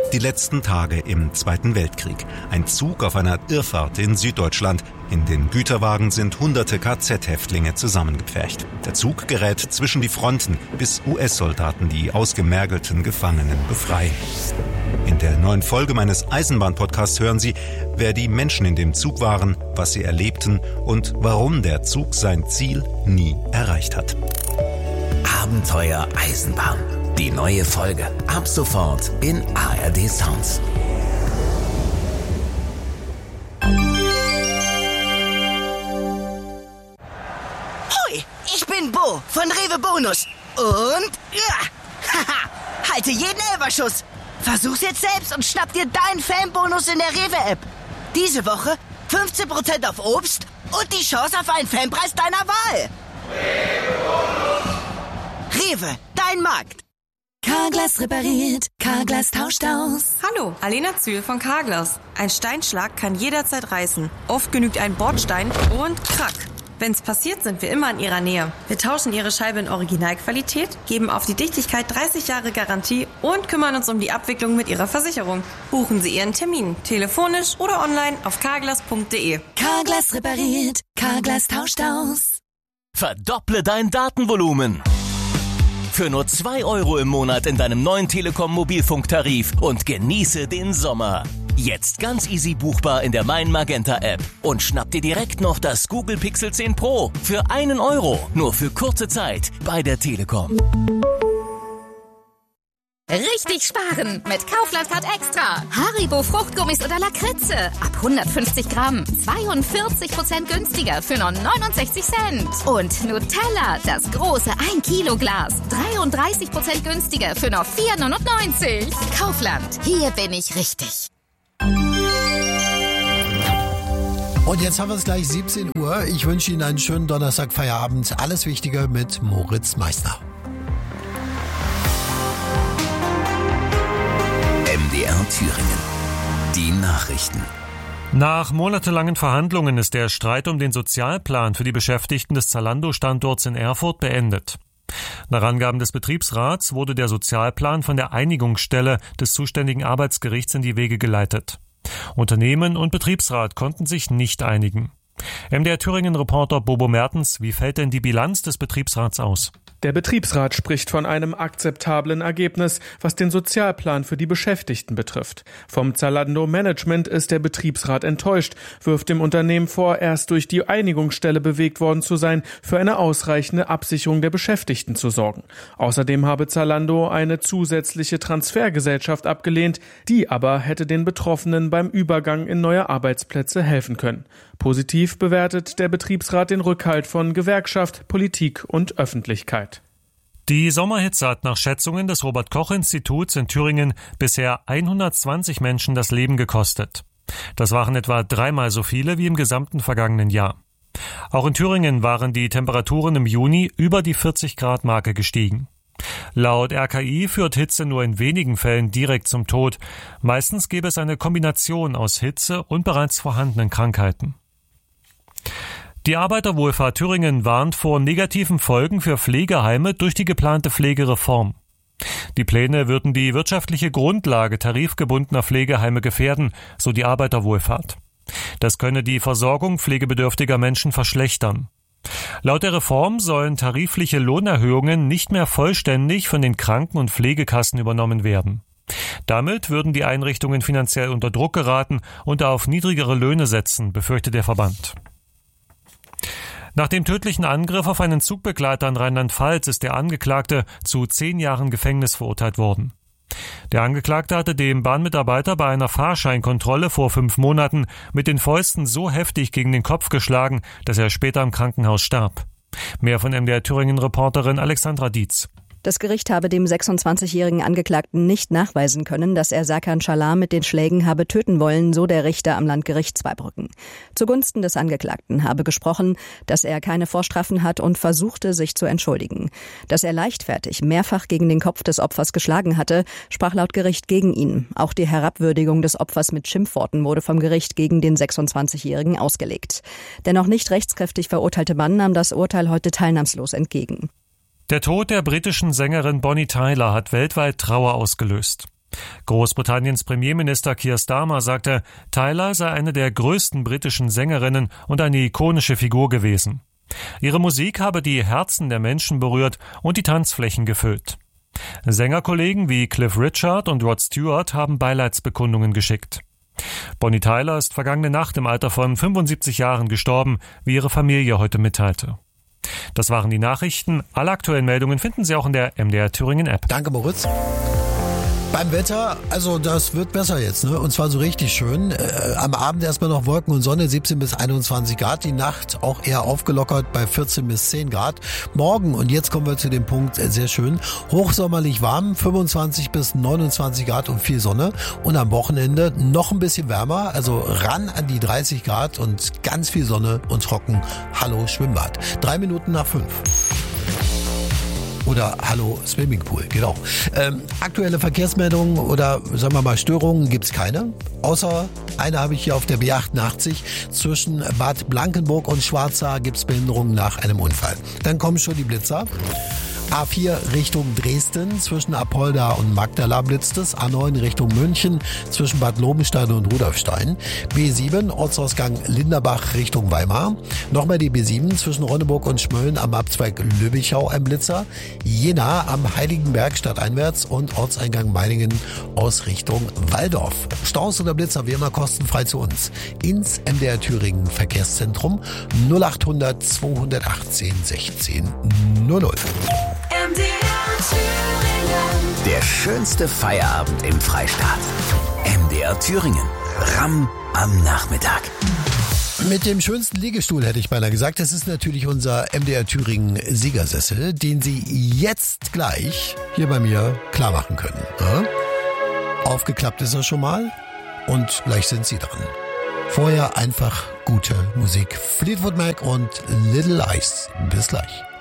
Die letzten Tage im Zweiten Weltkrieg. Ein Zug auf einer Irrfahrt in Süddeutschland. In den Güterwagen sind hunderte KZ-Häftlinge zusammengepfercht. Der Zug gerät zwischen die Fronten, bis US-Soldaten die ausgemergelten Gefangenen befreien. In der neuen Folge meines Eisenbahn-Podcasts hören Sie, wer die Menschen in dem Zug waren, was sie erlebten und warum der Zug sein Ziel nie erreicht hat. Abenteuer Eisenbahn. Die neue Folge. Ab sofort in ARD Sounds. Hoi, ich bin Bo von Rewe Bonus. Und haha, halte jeden Elferschuss. Versuch's jetzt selbst und schnapp dir deinen Fanbonus in der Rewe-App. Diese Woche 15% auf Obst und die Chance auf einen Fanpreis deiner Wahl. Rewe, dein Markt. Carglass repariert, Carglass tauscht aus. Hallo, Alena Zühl von Carglass. Ein Steinschlag kann jederzeit reißen. Oft genügt ein Bordstein und krack. Wenn's passiert, sind wir immer in Ihrer Nähe. Wir tauschen Ihre Scheibe in Originalqualität, geben auf die Dichtigkeit 30 Jahre Garantie und kümmern uns um die Abwicklung mit Ihrer Versicherung. Buchen Sie Ihren Termin, telefonisch oder online auf carglass.de. Carglass repariert, Carglass tauscht aus. Verdopple dein Datenvolumen. Für nur 2 € im Monat in deinem neuen Telekom-Mobilfunktarif und genieße den Sommer. Jetzt ganz easy buchbar in der Mein Magenta App und schnapp dir direkt noch das Google Pixel 10 Pro für 1 €, nur für kurze Zeit bei der Telekom. Richtig sparen mit Kaufland Card Extra. Haribo Fruchtgummis oder Lakritze. Ab 150 Gramm. 42% günstiger für nur 69 Cent. Und Nutella, das große 1 Kilo Glas. 33% günstiger für nur 4,99. Kaufland, hier bin ich richtig. Und jetzt haben wir es gleich 17 Uhr. Ich wünsche Ihnen einen schönen Donnerstag-Feierabend. Alles Wichtige mit Moritz Meissner. MDR Thüringen. Die Nachrichten. Nach monatelangen Verhandlungen ist der Streit um den Sozialplan für die Beschäftigten des Zalando-Standorts in Erfurt beendet. Nach Angaben des Betriebsrats wurde der Sozialplan von der Einigungsstelle des zuständigen Arbeitsgerichts in die Wege geleitet. Unternehmen und Betriebsrat konnten sich nicht einigen. MDR Thüringen-Reporter Bobo Mertens, wie fällt denn die Bilanz des Betriebsrats aus? Der Betriebsrat spricht von einem akzeptablen Ergebnis, was den Sozialplan für die Beschäftigten betrifft. Vom Zalando-Management ist der Betriebsrat enttäuscht, wirft dem Unternehmen vor, erst durch die Einigungsstelle bewegt worden zu sein, für eine ausreichende Absicherung der Beschäftigten zu sorgen. Außerdem habe Zalando eine zusätzliche Transfergesellschaft abgelehnt, die aber hätte den Betroffenen beim Übergang in neue Arbeitsplätze helfen können. Positiv bewertet der Betriebsrat den Rückhalt von Gewerkschaft, Politik und Öffentlichkeit. Die Sommerhitze hat nach Schätzungen des Robert-Koch-Instituts in Thüringen bisher 120 Menschen das Leben gekostet. Das waren etwa 3-mal so viele wie im gesamten vergangenen Jahr. Auch in Thüringen waren die Temperaturen im Juni über die 40-Grad-Marke gestiegen. Laut RKI führt Hitze nur in wenigen Fällen direkt zum Tod. Meistens gäbe es eine Kombination aus Hitze und bereits vorhandenen Krankheiten. Die Arbeiterwohlfahrt Thüringen warnt vor negativen Folgen für Pflegeheime durch die geplante Pflegereform. Die Pläne würden die wirtschaftliche Grundlage tarifgebundener Pflegeheime gefährden, so die Arbeiterwohlfahrt. Das könne die Versorgung pflegebedürftiger Menschen verschlechtern. Laut der Reform sollen tarifliche Lohnerhöhungen nicht mehr vollständig von den Kranken- und Pflegekassen übernommen werden. Damit würden die Einrichtungen finanziell unter Druck geraten und auf niedrigere Löhne setzen, befürchtet der Verband. Nach dem tödlichen Angriff auf einen Zugbegleiter in Rheinland-Pfalz ist der Angeklagte zu 10 Jahren Gefängnis verurteilt worden. Der Angeklagte hatte dem Bahnmitarbeiter bei einer Fahrscheinkontrolle vor 5 Monaten mit den Fäusten so heftig gegen den Kopf geschlagen, dass er später im Krankenhaus starb. Mehr von MDR Thüringen-Reporterin Alexandra Dietz. Das Gericht habe dem 26-jährigen Angeklagten nicht nachweisen können, dass er Serkan Çalar mit den Schlägen habe töten wollen, so der Richter am Landgericht Zweibrücken. Zugunsten des Angeklagten habe gesprochen, dass er keine Vorstrafen hat und versuchte, sich zu entschuldigen. Dass er leichtfertig mehrfach gegen den Kopf des Opfers geschlagen hatte, sprach laut Gericht gegen ihn. Auch die Herabwürdigung des Opfers mit Schimpfworten wurde vom Gericht gegen den 26-jährigen ausgelegt. Der noch nicht rechtskräftig verurteilte Mann nahm das Urteil heute teilnahmslos entgegen. Der Tod der britischen Sängerin Bonnie Tyler hat weltweit Trauer ausgelöst. Großbritanniens Premierminister Keir Starmer sagte, Tyler sei eine der größten britischen Sängerinnen und eine ikonische Figur gewesen. Ihre Musik habe die Herzen der Menschen berührt und die Tanzflächen gefüllt. Sängerkollegen wie Cliff Richard und Rod Stewart haben Beileidsbekundungen geschickt. Bonnie Tyler ist vergangene Nacht im Alter von 75 Jahren gestorben, wie ihre Familie heute mitteilte. Das waren die Nachrichten. Alle aktuellen Meldungen finden Sie auch in der MDR Thüringen App. Danke, Moritz. Beim Wetter, also das wird besser jetzt, ne? Und zwar so richtig schön. Am Abend erstmal noch Wolken und Sonne, 17 bis 21 Grad. Die Nacht auch eher aufgelockert bei 14 bis 10 Grad. Morgen, und jetzt kommen wir zu dem Punkt, sehr schön, hochsommerlich warm, 25 bis 29 Grad und viel Sonne. Und am Wochenende noch ein bisschen wärmer, also ran an die 30 Grad und ganz viel Sonne und trocken. Hallo Schwimmbad. 3 Minuten nach 5. Oder Hallo Swimmingpool, genau. Aktuelle Verkehrsmeldungen oder sagen wir mal Störungen gibt's keine. Außer eine habe ich hier auf der B88. Zwischen Bad Blankenburg und Schwarza gibt's Behinderungen nach einem Unfall. Dann kommen schon die Blitzer. A4 Richtung Dresden, zwischen Apolda und Magdala blitzt es. A9 Richtung München, zwischen Bad Lobenstein und Rudolfstein. B7 Ortsausgang Linderbach Richtung Weimar. Nochmal die B7 zwischen Ronneburg und Schmölln am Abzweig Löbichau ein Blitzer. Jena am Heiligenberg stadteinwärts und Ortseingang Meiningen aus Richtung Walldorf. Staus oder Blitzer wie immer kostenfrei zu uns. Ins MDR Thüringen Verkehrszentrum 0800 218 16 00. Der schönste Feierabend im Freistaat. MDR Thüringen. Ramm am Nachmittag. Mit dem schönsten Liegestuhl hätte ich beinahe gesagt. Das ist natürlich unser MDR Thüringen Siegersessel, den Sie jetzt gleich hier bei mir klar machen können. Ja? Aufgeklappt ist er schon mal und gleich sind Sie dran. Vorher einfach gute Musik. Fleetwood Mac und Little Ice. Bis gleich.